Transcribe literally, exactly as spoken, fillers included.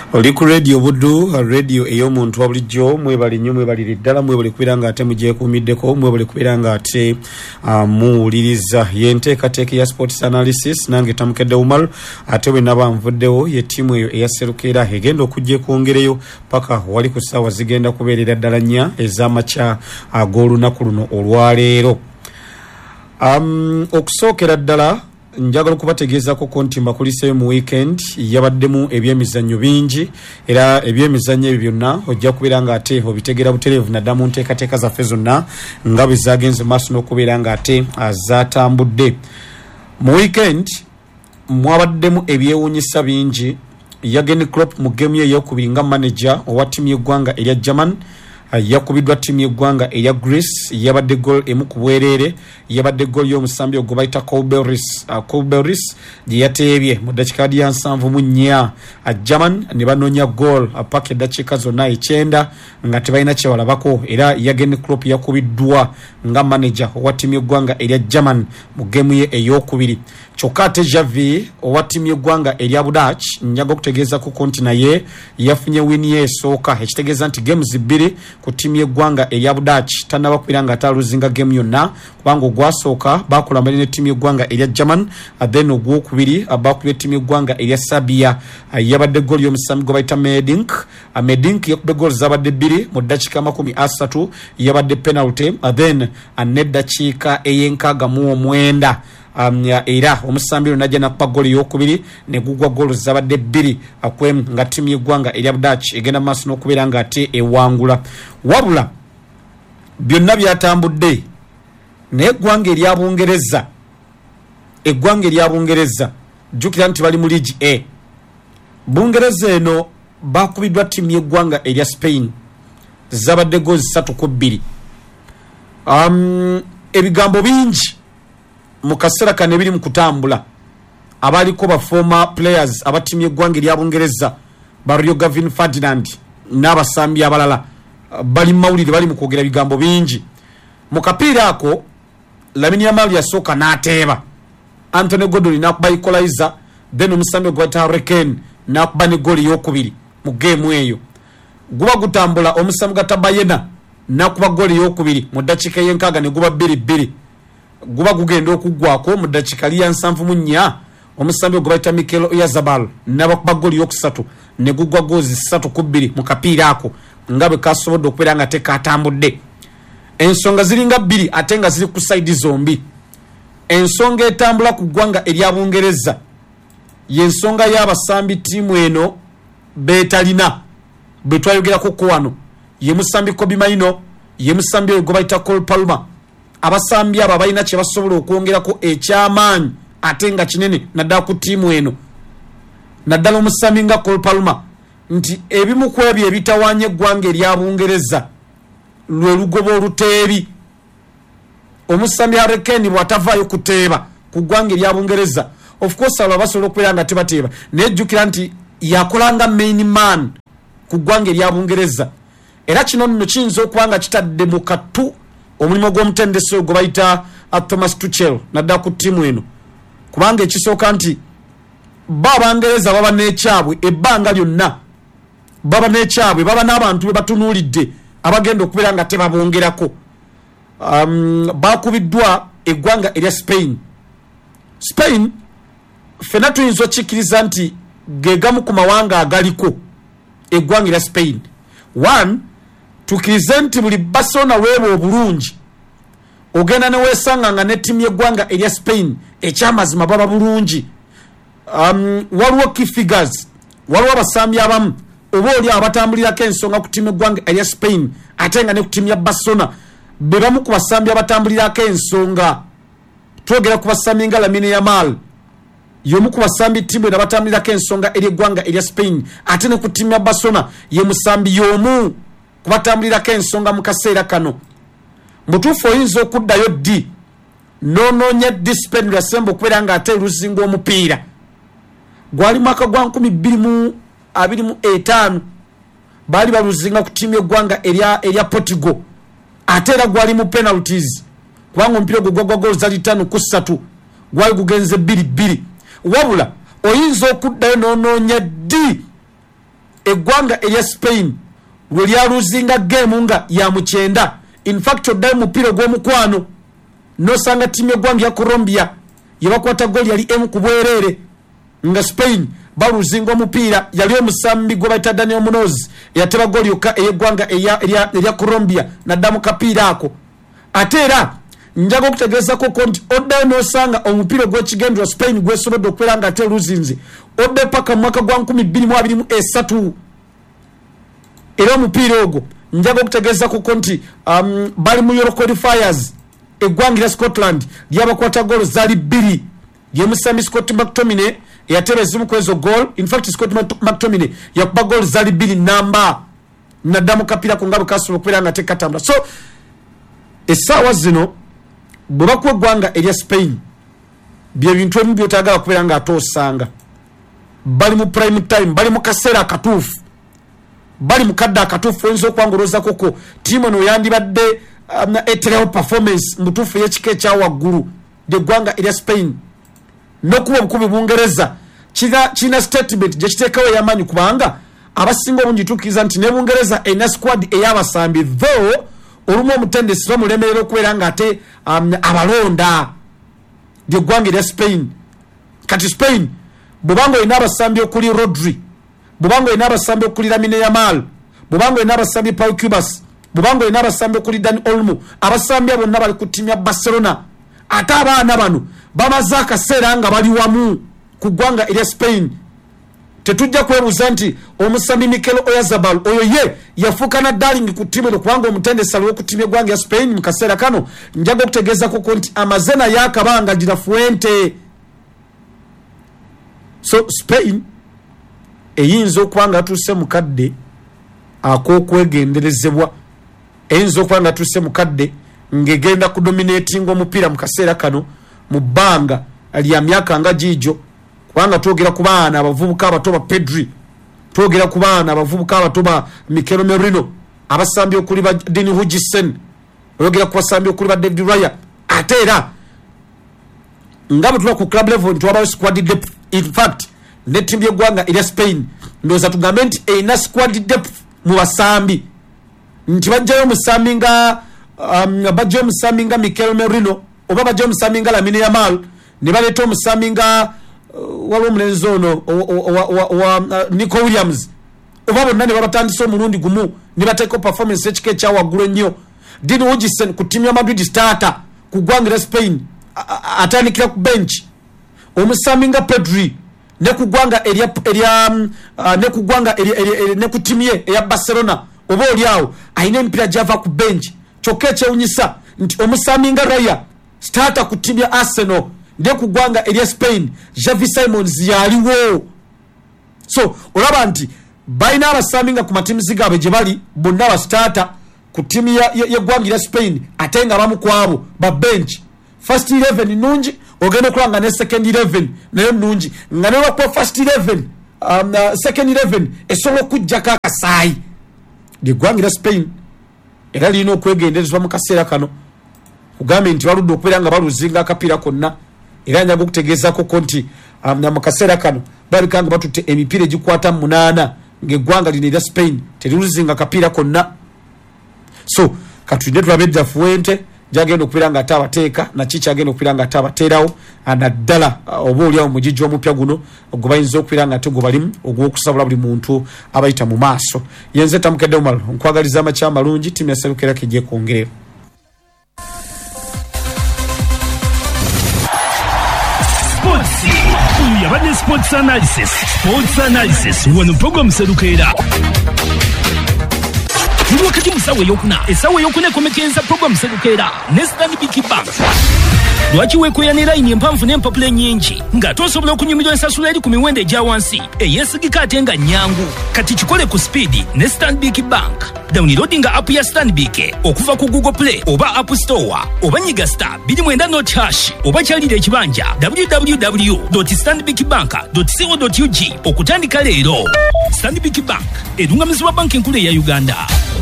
Oli ku radio Buddu, radio ey'omuntu wabulijjo, mwebali nnyo mwebali ddala mwebali kubeera nga ate mugyekuumiddeko, mwebali kubeera nga ate uh, muwuliriza y'enteekateeka ya sports analysis nange Tamukedde Umar ate bwe naba nvuddewo ye ttiimu eyo eyaserukira egenda okugyekwongereyo paka wali ku ssaawa zigenda kubeerera ddala nnya ez'amakya ag'olunaku luno olwaleero. Um, okusookera ddala njagala kubategeeza ko kontimba kuliseyo mu weekend yabaddemu ebyemizannyo bingi era ebyemizannyo ebyo byonna ojja kubeera nga ate obitegera butereevu naddala mu nteekateeka zaffe zonna nga bwe zaagenze maaso n'okubeera nga ate zaatambudde. Mu weekend mwabaddemu ebyewuunyisa bingi. Jurgen Klopp mu geemu ye ey'okubiri nga manager owa ttiimu y'eggwanga erya German yakubiddwa ttiimu y'eggwanga eya Greece yabadde goal emu ku bwereere, yabadde goal y'omusambi ogwo bayita Kolberis uh, Kolberis gye yateebye mu ddakiika ya nsanvu mu nnya. German ne banoonya goal apaka eddakiika zonna ekyenda nga tebalina kye balabako, era Jurgen Klopp yakubiddwa nga manager owa ttiimu y'eggwanga erya German mu geemu ye ey'okubiri. Kyokka ate Javi owa ttiimu y'eggwanga erya Budach njaga okutegeeza ku konti naye yafunye wini ye esooka, ekitegeeza nti games bbiri ku ttiimu y'eggwanga erya Budach tannaba kubeera nga ataluzinga geemu yonna, kubanga ogwasooka baakulambana ne ttiimu y'eggwanga erya German, then ogwokubiri baakubye ttiimu y'eggwanga erya Serbia yabadde goal y'omusambi gwe bayita Medink. Medink yakubye goal zabadde bbiri mu ddakiika makumi asatu yabadde penalty, then n'eddakiika ey'enkaaga mu omwenda Um, era omusambi najja nakupa goali y'okubiri ne gugwa goal zabadde bbiri akwemu nga ttiimu y'eggwanga erya Budach egenda maaso n'okubeera nga ate ewangula. Wabula byonna byatambudde naye eggwanga erya Bungereza eggwanga erya Bungereza jjukira nti bali mu League A. Bungereza eno baakubiddwa ttiimu y'eggwanga erya Spain zabadde goal ssatu ku bbiri. Um, ebigambo bingi mu kaseera kano ebiri mu kutambula abaliko ba former players aba ttiimu y'eggwanga erya Bungereza ba Rio Gavin Ferdinand n'abasambi abalala bali mu mawulire bali mu kwogera bigambo bingi. Mu kapiira ako Lamine Yamal yasooka n'ateeba, Anthony Gordon n'akuba equalizer, then omusambi gwe bayita Harry Kane n'akuba ne goali y'okubiri mu geemu eyo. Guba gutambula omusambi gwa Tabayena n'akuba goali y'okubiri mu ddakiika y'enkaaga ne guba bbiri bbiri. Guba gugenda okuggwako mu ddakiika ya nsanvu mu nnya omusambi gwe bayita Mikel Oyarzabal n'abakuba goali y'okusatu ne gugwa goozi ssatu ku bbiri mu kapiira ako nga bwe kasobodde okubeera nga tekatambudde. Ensonga ziringa bbiri ate nga ziri ku sayidi zombi. Ensonga etambula ku ggwanga erya Bungereza y'ensonga y'abasambi ttiimu eno beetalina bwe twayogerako ko wano, ye musambi Kobe Maino, ye musambi gwe bayita Cole Palmer. Abasambi abo balina kye basobola okwongerako ekyamaanyi ate nga kinene naddala ku ttiimu eno, naddala omusambi nga Cole Palmer, nti ebimu ku ebyo ebitawaanya eggwanga erya Bungereza lwe lugoba oluteebi. Omusambi Harry Kane bw'atavaayo kuteeba ku ggwanga erya Bungereza, of course abo basobola okubeera nga tebateeba naye jjukira nti yakolanga main man ku ggwanga erya Bungereza, era kino nno kiyinza okuba nga kitadde mu katu omulimu gw'omutendesi gwe bayita Thomas Tuchel naddala ku ttiimu eno, kubanga ekisooka nti ba Abangereza baba n'ekyabwe ebbanga lyonna, baba n'ekyabwe, baba n'abantu be batunuulidde abagenda okubeera nga tebabongerako. Um, baakubiddwa eggwanga erya Spain. Spain ffenna tuyinza okikkiriza nti ge gamu ku mawanga agaliko eggwanga erya Spain. One, tukirize nti buli Barcelona weeba obulungi ogenda ne weesanga nga ne ttiimu y'eggwanga erya Spain ekyamazima baba bulungi. Um, waliwo key figures, waliwo abasambi abamu oba oli abatambulirako ensonga ku ttiimu y'eggwanga erya Spain ate nga ne ku ttiimu ya Barcelona be bamu ku basambi abatambulirako ensonga. Twogera ku basambi nga Lamine Yamal, y'omu ku basambi ttiimu eno abatambulirako ensonga eri eggwanga erya Spain, ate ne ku ttiimu ya Barcelona ye musambi y'omu kubatambulirako ensonga mu kaseera kano. Mutuufu oyinza okuddayo ddi n'onoonya discipline lwasemba okubeera nga ate luzinga omupiira gwali mwaka gwa nkumi bbiri mu abiri mu etaano baali baluzinga ku ttiimu y'eggwanga erya erya Portugal, ate era gwali mu penalties kubanga omupiira gwe gwagwa goal zali ttaano ku ssatu gwali gugenze bbiri bbiri. Wabula oyinza okuddayo n'onoonya ddi eggwanga erya Spain lwe lyaluzinga game nga ya mukyenda. In fact oddayo mupiira gw'omukwano nosanga tiimu y'eggwanga ya Colombia yebakwata goli yali emu ku bwerere nga Spain baluzinga omupiira yali omusambi gwe bayita Daniel Munoz eyateba goli yokka ey'eggwanga erya Colombia naddamu kapiira ako. Ate era njaga okutegeezako ko nti oddayo nosanga omupiira gw'ekigendwa Spain gwesobodde okubeera nga ate luzinze odde paka mu mwaka gwa nkumi bbiri mu abiri mu esatu. Era omupiira ogwo njaga okutegeezako ko nti um, bali mu Euro qualifiers eggwanga lya Scotland lyabakwata golo zaali bbiri yemusambi Scott McTominay eyatera ezimu ku ezo goal. In fact Scott McTominay yakuba golo zaali bbiri namba naddamu kapiira ko nga bwe kasobola okubeera nga tekatambula. So essaawa zino bwe bakuwa eggwanga erya Spain bye bintu ebimu byotagala kubeera nga ate osanga bali mu prime time, bali mu kaseera akatuufu, bali mu kadde akatuufu oyinza okwangoloza koko tiimu eno yandibadde um, eterewo performance mu butuufu ey'ekika ekya waggulu eggwanga erya Spain n'okuba obukubi Bungereza kina statement gye kiteekawo ey'amaanyi kubanga abasinga obungi tukkiriza nti ne Bungereza erina squad ey'abasambi though olumu omutendesi bamulemerera okubeera nga ate um, abalonda eggwanga erya Spain. Kati Spain bwebanga olina abasambi okuli Rodri, bwebanga olina abasambi okuli Lamine Yamal, bwebanga olina abasambi Pau Cubas, bwebanga olina abasambi okuli Dani Olmo, abasambi bonna bali ku ttiimu ya Barcelona. Ate abaana bano bamaze akaseera nga bali wamu ku ggwanga erya Spain. Tetujja kwebuuza nti omusambi Mikel Oyarzabal oyo ye yafuuka na darling ku ttiimu eno kubanga omutendesi aliwo ku ttiimu y'eggwanga ya Spain mu kaseera kano. Njaga okutegeezako ko nti amaze naye akabanga gira Fuente. So Spain eyinza okuba nga atuuse mukadde ak'okwegenderezebwa, eyinza okuba nga atuuse mukadde ng'egenda kudominatinga omupiira mu kaseera kano mu bbanga lya myaka nga giijo, kubanga twogera ku baana abavubuka abato ba Pedri, twogera ku baana abavubuka abato ba Mikel Merino, abasambi okuli ba Dean Huijsen, oyogera ku basambi okuli ba David Raya. Ate era nga bwe tuba ku club level nti wabawo squad depth. In fact ne ttiimu y'eggwanga erya Spain ndowooza tugambe nti erina squad depth mu basambi, nti bajjayo omusambi nga um, bajjayo omusambi nga Mikel Merino oba bajjayo omusambi nga Lamine Yamal ne baleeta omusambi nga uh, waliwo omulenzi ono wa uh, Nico Williams, oba bonna ne babatandisa omulundi gumu ne bateekawo performance ekika ekya waggulu ennyo. Dean Huijsen ku ttiimu ya Madrid starter ku ggwanga erya Spain atandikira ku bench. Omusambi nga Pedri ne ku ggwanga erya erya uh, ne ku ggwanga ne ku ttiimu ye eya Barcelona oba oliawo ayina emipiira gy'ava ku bench. Kyokka ekyewunyisa nti omusambi nga Raya starter ku ttiimu ya Arsenal ne ku ggwanga erya Spain Xavi Simons yaliwo. So olaba nti balina abasambi nga ku matiimu gaabwe gye bali bonna ba starter ku ttiimu y'eggwanga erya Spain ate nga bamu ku abo ba bench. First eleven nungi ogenda okulanga ne second eleven nayo nungi nga newakuba first eleven um, uh, second eleven esobola okujjako akasaayi. Eggwanga erya Spain era lirina okwegenderezebwa mu kaseera kano kugambe nti baludde okubeera nga baluzinga akapiira konna. Era njaga okutegeezako ko nti um, mu kaseera kano balabika nga batutte emipiira egikwata munaana ng'eggwanga lino erya Spain teriluzinga akapiira konna. So katulinde tulabe edda Fuente gyagenda okubeera nga ate abateeka naki kyagenda okubeera nga ate abateerawo naddala oba oliawo mugijjo omupya guno gwe bayinza okubeera nga ate gwe balimu ogw'okusabula buli muntu abayita mu maaso. Yenze Tamukedde Omar nkwagaliza amakya amalungi ttiimu ya Serukera kijja kwongerera. Yabadde sports analysis sports analysis wano program Serukera tuli wakati musawe yokuna esawe yokuna ekomekenza program Serukera ne Stanbic Bank. Lwaki wekoyanira ine empamvu n'empapula nyingi nga tosobola okunyumirwa ensasula eri ku miwendo egya wansi eyesigika ate nga nyangu? Kati kikole ku speed ne Stanbic Bank. Downloadinga app ya Stanbic okuva ku Google Play oba App Store oba nyiga star two nine not hash oba kyalira ekibanja w w w dot stanbic bank dot co dot u g okutandika leero. Stanbic Bank edungamizibwa banki enkulu eya Uganda.